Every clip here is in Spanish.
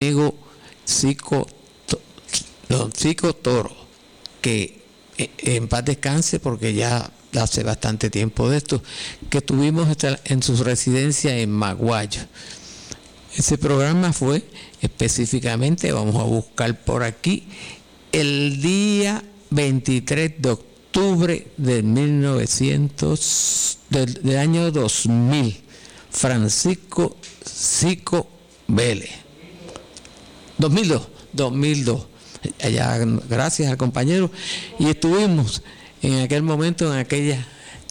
amigo don Cico Toro, que en paz descanse porque ya hace bastante tiempo de esto, que tuvimos en su residencia en Maguayo. Ese programa fue específicamente, vamos a buscar por aquí, el día 23 de octubre del año 2000, Francisco Cico Vélez. 2002. Allá, gracias al compañero, y estuvimos en aquel momento en aquella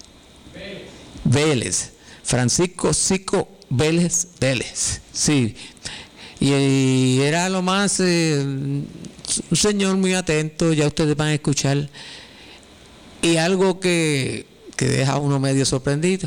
Vélez, Francisco Cico Vélez, sí, y era lo más un señor muy atento, ya ustedes van a escuchar, y algo que deja a uno medio sorprendido.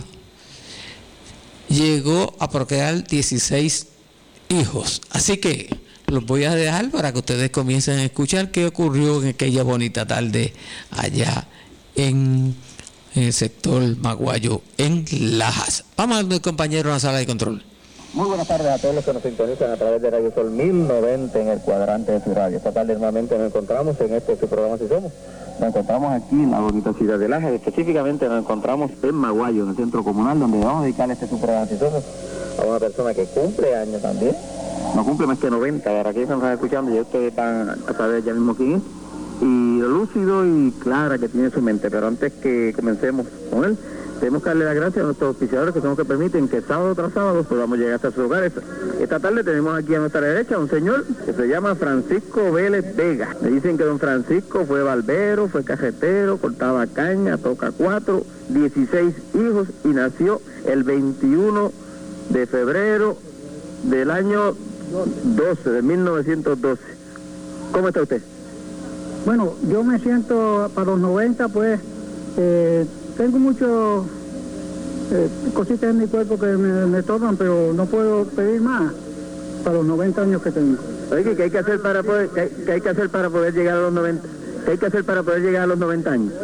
Llegó a procrear 16 hijos, así que los voy a dejar para que ustedes comiencen a escuchar qué ocurrió en aquella bonita tarde allá en el sector Maguayo, en Lajas. Vamos a ver, compañero, a la sala de control. Muy buenas tardes a todos los que nos sintonizan a través de Radio Sol 1090 en el cuadrante de su radio. Esta tarde nuevamente nos encontramos en su programa Si Somos. Nos encontramos aquí en la bonita ciudad de Lajas, específicamente nos encontramos en Maguayo, en el centro comunal, donde vamos a dedicar su programa Si Somos a una persona que cumple años también. No cumple más que 90, para aquellos que nos están escuchando, y ustedes van a saber ya mismo quién es, y lo lúcido y clara que tiene su mente. Pero antes que comencemos con él, tenemos que darle las gracias a nuestros auspiciadores que son los que permiten que sábado tras sábado podamos llegar hasta sus hogares. Esta tarde tenemos aquí a nuestra derecha a un señor que se llama Francisco Vélez Vega. Me dicen que don Francisco fue barbero, fue cajetero, cortaba caña, toca 4, 16 hijos, y nació el 21 de febrero del año 12, de 1912. ¿Cómo está usted? Bueno, yo me siento para los 90, pues, tengo muchas cositas en mi cuerpo que me toman, pero no puedo pedir más para los 90 años que tengo. Oye, ¿qué hay que hacer para poder, qué hay que hacer para poder llegar a los 90? ¿Qué hay que hacer para poder llegar a los 90 años?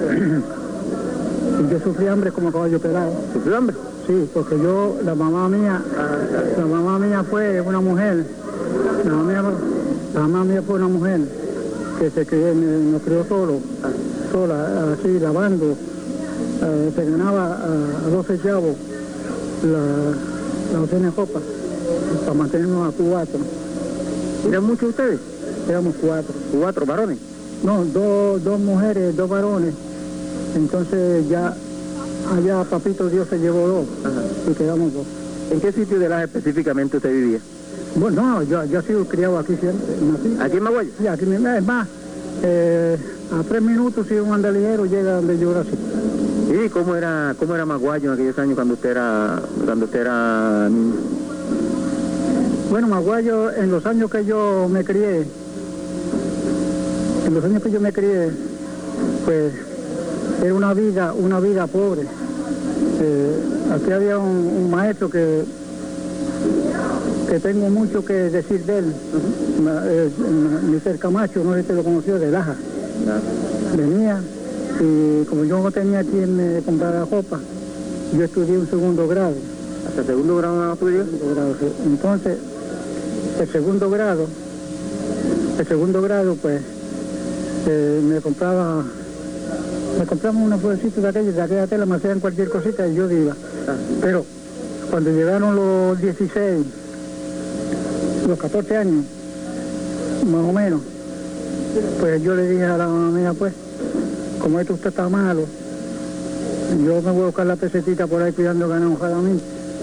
Yo sufrí hambre como caballo pelado. ¿Sufrió hambre? Sí, porque la mamá mía fue una mujer, la mamá mía fue una mujer que nos crió sola, así lavando, se ganaba a 12 chavos la docena de copas para mantenernos a 4. ¿Eran muchos ustedes? Éramos 4. ¿4 varones? No, dos mujeres, 2 varones. Entonces ya allá Papito Dios se llevó 2. Ajá. Y quedamos 2. ¿En qué sitio de Lajas específicamente usted vivía? Bueno, no, yo he sido criado aquí siempre. Nací. ¿Aquí en Maguayo? Sí, aquí es más, a 3 minutos si un andalijero llega donde yo nací. ¿Y cómo era Maguayo en aquellos años cuando usted era niño? Bueno, Maguayo, en los años que yo me crié, pues era una vida pobre. Aquí había un maestro que tengo mucho que decir de él, Mr. Camacho, no sé si te lo conoció, de Lajas. Venía, y como yo no tenía quien me comprara ropa, yo estudié un 2º grado. ¿Hasta el 2º grado no estudió? Entonces, el segundo grado, pues, me compraba una florecita de aquella tela, me hacían cualquier cosita y yo iba. Pero cuando llegaron los 16, los 14 años, más o menos, pues yo le dije a la mamá mía, pues, como esto usted está malo, yo me voy a buscar la pesetita por ahí cuidando ganado honradamente.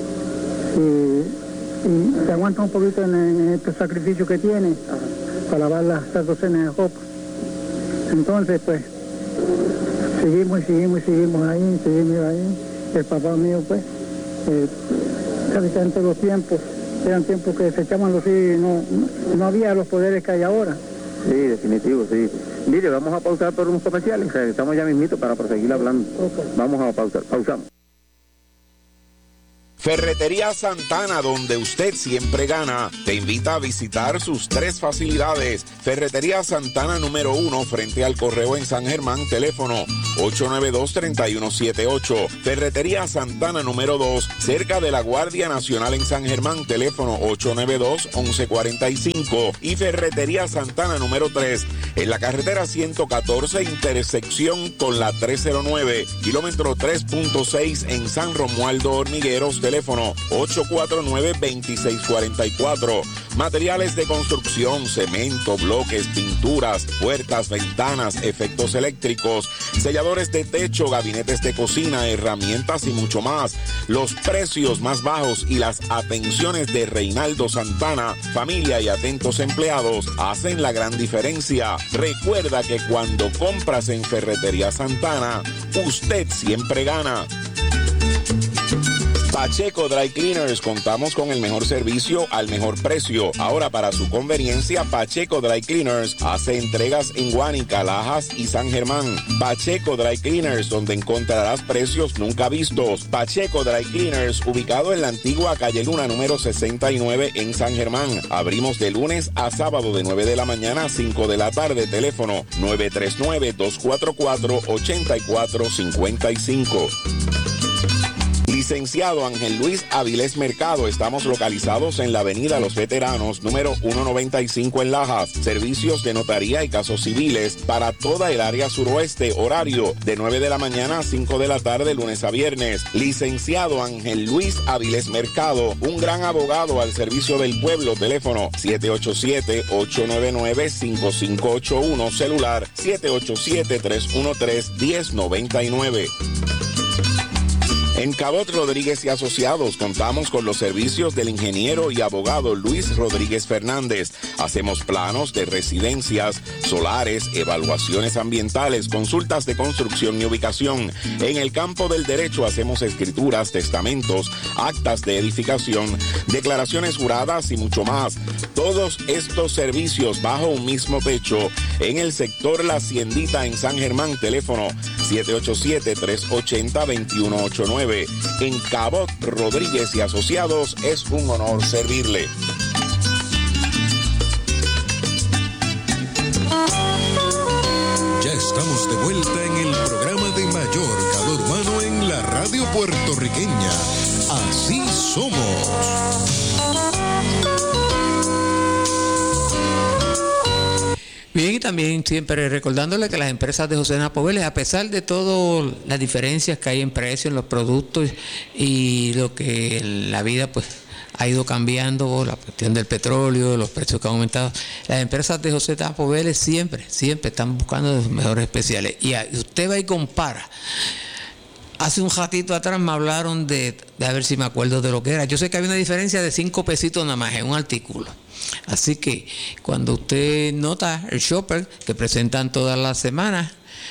Y se aguanta un poquito en este sacrificio que tiene para lavar las docenas de ropa. Entonces, pues, seguimos ahí. El papá mío, pues, antes los tiempos, eran tiempos que se echaban los hijos, no había los poderes que hay ahora. Sí, definitivo, sí. Mire, vamos a pausar por unos comerciales, estamos ya mismito para proseguir hablando. Okay. Vamos a pausamos. Ferretería Santana, donde usted siempre gana, te invita a visitar sus 3 facilidades. Ferretería Santana número 1, frente al Correo en San Germán, teléfono 892-3178. Ferretería Santana número 2, cerca de la Guardia Nacional en San Germán, teléfono 892-1145. Y Ferretería Santana número 3, en la carretera 114, intersección con la 309, kilómetro 3.6 en San Romualdo Hormigueros, teléfono 849-2644. Materiales de construcción, cemento, bloques, pinturas, puertas, ventanas, efectos eléctricos, selladores de techo, gabinetes de cocina, herramientas y mucho más. Los precios más bajos y las atenciones de Reinaldo Santana, familia y atentos empleados hacen la gran diferencia. Recuerda que cuando compras en Ferretería Santana, usted siempre gana. Pacheco Dry Cleaners, contamos con el mejor servicio al mejor precio. Ahora, para su conveniencia, Pacheco Dry Cleaners hace entregas en Guánica, Lajas y San Germán. Pacheco Dry Cleaners, donde encontrarás precios nunca vistos. Pacheco Dry Cleaners, ubicado en la antigua calle Luna número 69 en San Germán. Abrimos de lunes a sábado de 9 de la mañana a 5 de la tarde. Teléfono 939-244-8455. Licenciado Ángel Luis Avilés Mercado, estamos localizados en la avenida Los Veteranos, número 195 en Lajas. Servicios de notaría y casos civiles para toda el área suroeste. Horario de 9 de la mañana a 5 de la tarde, lunes a viernes. Licenciado Ángel Luis Avilés Mercado, un gran abogado al servicio del pueblo. Teléfono 787-899-5581, celular 787-313-1099. En Cabot Rodríguez y Asociados contamos con los servicios del ingeniero y abogado Luis Rodríguez Fernández. Hacemos planos de residencias, solares, evaluaciones ambientales, consultas de construcción y ubicación. En el campo del derecho hacemos escrituras, testamentos, actas de edificación, declaraciones juradas y mucho más. Todos estos servicios bajo un mismo techo en el sector La Haciendita en San Germán. Teléfono 787-380-2189. En Cabot Rodríguez y Asociados es un honor servirle. Ya estamos de vuelta en el programa de mayor calor humano en la radio puertorriqueña. Así somos. Bien, y también siempre recordándole que las empresas de José Napo Vélez, a pesar de todas las diferencias que hay en precios, en los productos y lo que en la vida pues ha ido cambiando, la cuestión del petróleo, los precios que han aumentado, las empresas de José Napo Vélez siempre están buscando los mejores especiales. Y usted va y compara. Hace un ratito atrás me hablaron de a ver si me acuerdo de lo que era. Yo sé que había una diferencia de 5 pesitos nada más en un artículo. Así que cuando usted nota el shopper que presentan todas las semanas,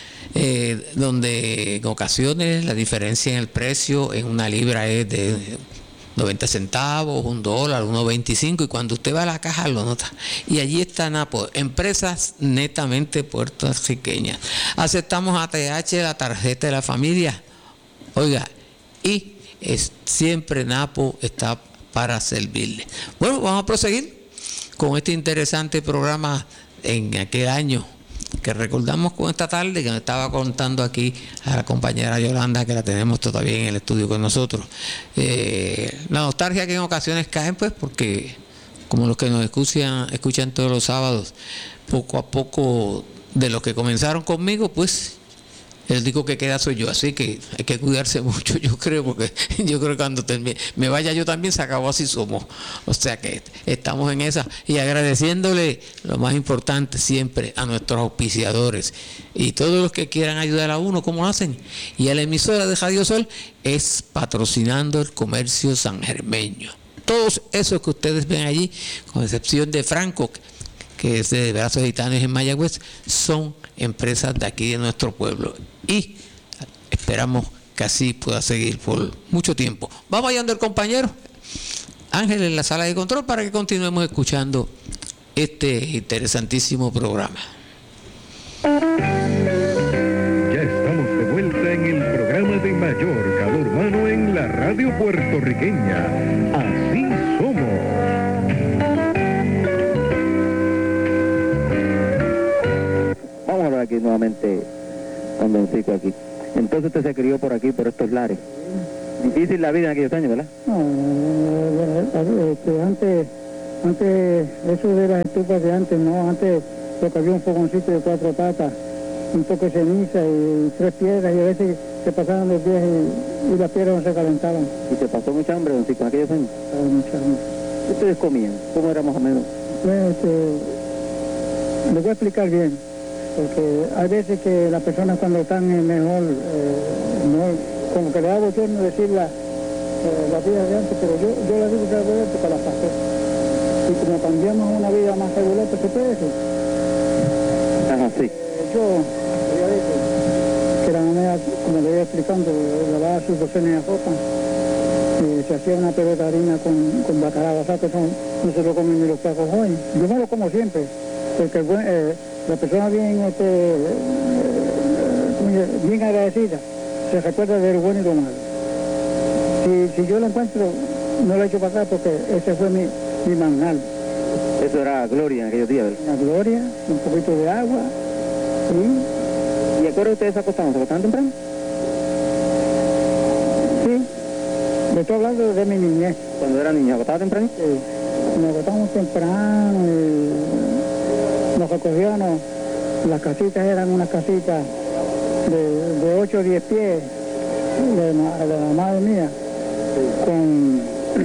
donde en ocasiones la diferencia en el precio en una libra es de 90 centavos, $1, 1.25, y cuando usted va a la caja lo nota. Y allí está Napo, empresas netamente puertorriqueñas. Aceptamos ATH, la tarjeta de la familia. Oiga, y siempre Napo está para servirle. Bueno, vamos a proseguir con este interesante programa en aquel año que recordamos con esta tarde, que nos estaba contando aquí a la compañera Yolanda, que la tenemos todavía en el estudio con nosotros. La nostalgia que en ocasiones caen, pues, porque como los que nos escuchan todos los sábados, poco a poco de los que comenzaron conmigo, pues el único que queda soy yo, así que hay que cuidarse mucho, yo creo, porque yo creo que cuando me vaya yo también se acabó Así Somos. O sea que estamos en esa, y agradeciéndole lo más importante siempre a nuestros auspiciadores y todos los que quieran ayudar a uno, como lo hacen. Y a la emisora de Radio Sol es Patrocinando el Comercio sangermeño. Todos esos que ustedes ven allí, con excepción de Franco, que es de Brazos Gitanos en Mayagüez, son empresas de aquí de nuestro pueblo, y esperamos que así pueda seguir por mucho tiempo. Vamos allá donde el compañero Ángel en la sala de control para que continuemos escuchando este interesantísimo programa. Ya estamos de vuelta en el programa de mayor calor humano en la radio radio puertorriqueña. Así somos. Vamos a hablar aquí nuevamente con Don Cico aquí. Entonces usted se crió por aquí, por estos lares. Difícil la vida en aquellos años, ¿verdad? No, antes, eso de las estufas de antes, no, antes lo que había un fogoncito de 4 patas, un poco de ceniza y 3 piedras, y a veces se pasaban los días y las piedras no se calentaban. ¿Y se pasó mucha hambre, Don Cico, en aquellos años? Mucha hambre. ¿Qué ustedes comían? ¿Cómo era más o menos? Pues, les voy a explicar bien, porque hay veces que las personas cuando están mejor, como que le da bochorno decir la vida de antes, pero yo la digo regular porque la pasé. Y como cambiamos a una vida más regular, pues se puede decir. Ajá, sí. Yo había dicho que la manera, como le iba explicando, lavaba sus docenas de ropa, se hacía una pelota de harina con bacalao, o sea que no se lo comen ni los pacos hoy. Yo me lo como siempre, porque la persona bien agradecida se recuerda de lo bueno y lo malo. Si yo lo encuentro, no lo echo para atrás porque ese fue mi manjar. Eso era gloria en aquellos días, ¿verdad? Una gloria, un poquito de agua. ¿Y a qué hora ustedes se acostaban? ¿Se acostaban temprano? Sí. Le estoy hablando de mi niñez. Cuando era niña, ¿acostaba temprano? Sí. Nos acostábamos temprano y nos recogíamos. Las casitas eran unas casitas de 8 o 10 pies de la madre mía, con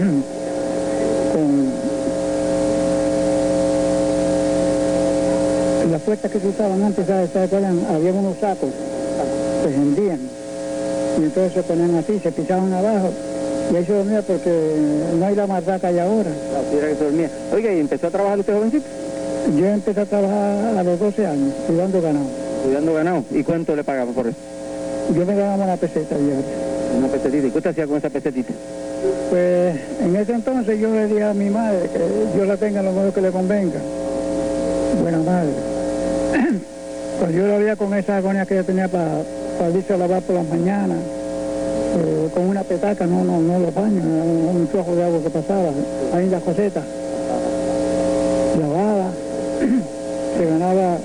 las puertas que se usaban antes, ¿sabes? Había unos sacos, se hendían, y entonces se ponían así, se pisaban abajo, y ahí se dormía porque no hay la maldad que hay ahora. Así era que se dormía. Oiga, ¿y empezó a trabajar usted jovencito? Yo empecé a trabajar a los 12 años, cuidando ganado. ¿Cuidando ganado? ¿Y cuánto le pagaban por eso? Yo me ganaba una peseta diaria. Una pesetita. ¿Y qué usted hacía con esa pesetita? Pues en ese entonces yo le dije a mi madre que yo la tenga lo mejor que le convenga. Buena madre. Pues yo la veía con esa agonía que ella tenía para irse a lavar por las mañanas, con una petaca, no los baños, un trozo de agua que pasaba, ahí en la coseta. Lavaba, se ganaba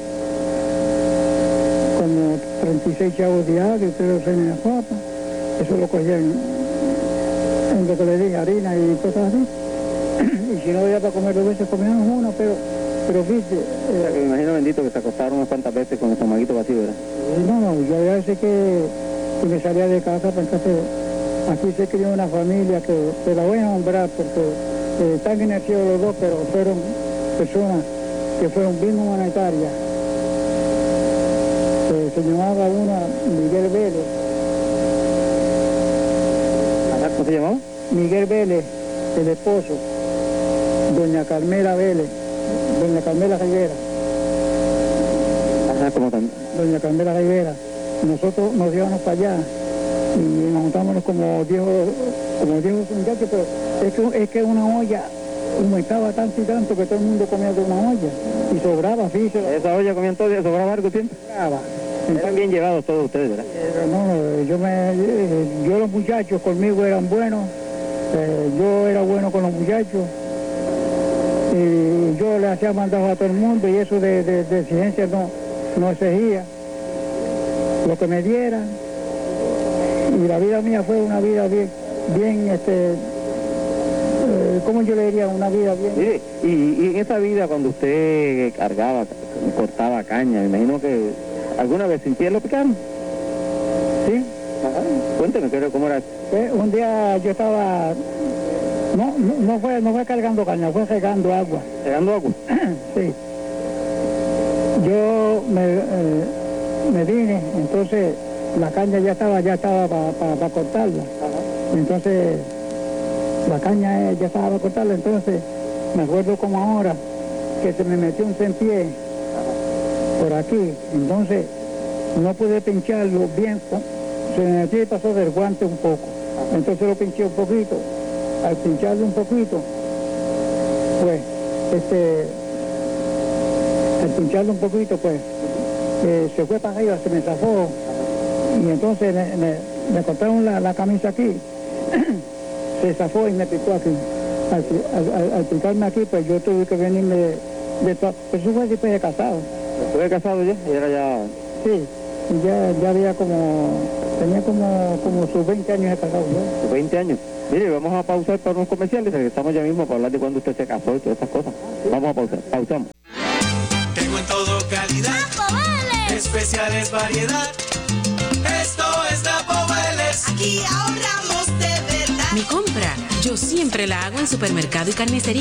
como 36 chavos diarios, 3 docenas de papas. Eso lo cogía en lo que le dije, harina y cosas así. Y si no había para comer 2 veces, comíamos una, pero fíjate... me imagino, bendito, que se acostaron unas cuantas veces con el estomaguito vacío, ¿verdad? No, yo había veces que me salía de casa, pues entonces aquí se crió una familia que la voy a nombrar porque están en el cielo los dos, pero fueron personas que fueron bien humanitarias. Se llamaba una Miguel Vélez. ¿Cómo se llamaba? Miguel Vélez, el esposo, doña Carmela Vélez, doña Carmela Rivera. Ajá, ¿cómo también? Doña Carmela Rivera. Nosotros nos íbamos para allá y nos juntábamos como 10 muchachos, pero es que una olla aumentaba tanto y tanto que todo el mundo comía de una olla y sobraba, fíjese. ¿Esa olla comían todo y sobraba algo tiempo? Sobraba. Eran bien llevados todos ustedes, ¿verdad? Yo los muchachos conmigo eran buenos, yo era bueno con los muchachos, y yo le hacía mandados a todo el mundo y eso de exigencia no exigía lo que me dieran, y la vida mía fue una vida bien ¿cómo yo le diría? Una vida bien... Mire, y en esa vida cuando usted cargaba, cortaba caña, me imagino que ¿alguna vez sin pie lo picaron? Sí. Ajá. Cuénteme, ¿cómo era? Un día yo estaba... No fue cargando caña, fue regando agua. ¿Regando agua? Sí. Yo me vine, entonces la caña ya estaba para cortarla. Ajá. Entonces la caña ya estaba para cortarla, entonces me acuerdo como ahora que se me metió un centpié por aquí, entonces no pude pincharlo bien, se me metió y pasó del guante un poco, entonces lo pinché un poquito, al pincharlo un poquito, pues, se fue para arriba, se me zafó, y entonces me cortaron la camisa aquí, se zafó y me picó aquí. Al picarme aquí, pues yo tuve que venirme de todo. Pues eso fue después de casado. ¿Después de casado ya? ¿Y era ya...? Sí, ya había tenía como sus 20 años de casado. ¿Ya? 20 años. Mire, vamos a pausar para unos comerciales, regresamos ya mismo para hablar de cuando usted se casó y todas esas cosas. Vamos a pausar, pausamos. Tengo en todo calidad, especiales variedad. Esto es Napo Vélez. Aquí ahorramos de verdad. Mi compra, yo siempre la hago en Supermercado y Carnicería